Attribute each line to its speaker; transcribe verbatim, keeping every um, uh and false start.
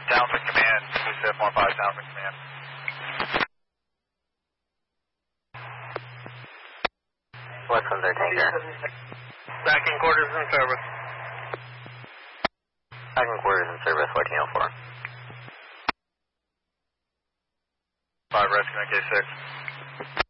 Speaker 1: Townsend Command, two seven one five Townsend Command.
Speaker 2: What's under tanker?
Speaker 3: Backing quarters in service.
Speaker 2: Backing quarters in service, fourteen oh four.
Speaker 1: five rescue N K six.